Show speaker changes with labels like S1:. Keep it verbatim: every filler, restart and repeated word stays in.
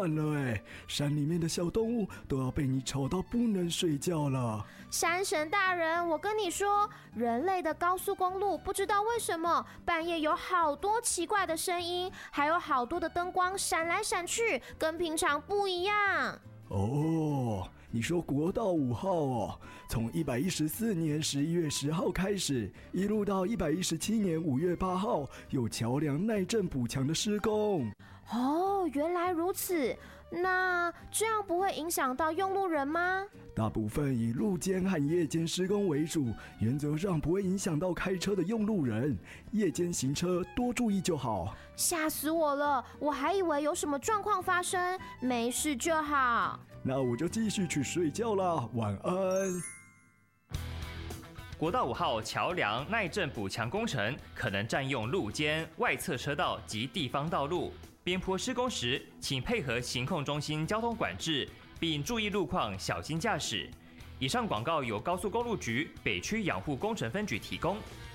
S1: 晚了哎，山里面的小动物都要被你吵到不能睡觉了。
S2: 山神大人，我跟你说，人类的高速公路不知道为什么半夜有好多奇怪的声音，还有好多的灯光闪来闪去，跟平常不一样。
S1: 哦，你说国道五号哦，从一百一十四年十一月十号开始，一路到一百一十七年五月八号，有桥梁耐震补强的施工。
S2: 哦，原来如此。那这样不会影响到用路人吗？
S1: 大部分以路间和夜间施工为主，原则上不会影响到开车的用路人。夜间行车多注意就好。
S2: 吓死我了，我还以为有什么状况发生，没事就好。
S1: 那我就继续去睡觉啦，晚安。
S3: 国道五号桥梁耐震补强工程可能占用路肩、外侧车道及地方道路。边坡施工时，请配合行控中心交通管制，并注意路况，小心驾驶。以上广告由高速公路局北区养护工程分局提供。